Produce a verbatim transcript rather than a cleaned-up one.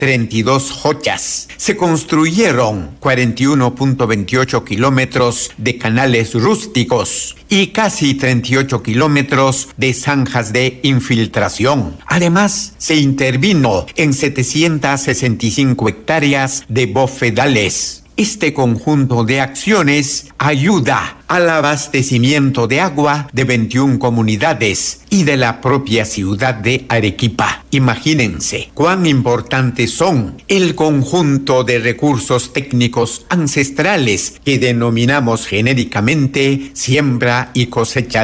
treinta y dos joyas. Se construyeron cuarenta y uno punto veintiocho kilómetros de canales rústicos y casi treinta y ocho kilómetros de zanjas de infiltración. Además, se intervino en setecientas sesenta y cinco hectáreas de bofedales. Este conjunto de acciones ayuda al abastecimiento de agua de veintiuna comunidades y de la propia ciudad de Arequipa. Imagínense cuán importantes son el conjunto de recursos técnicos ancestrales que denominamos genéricamente siembra y cosecha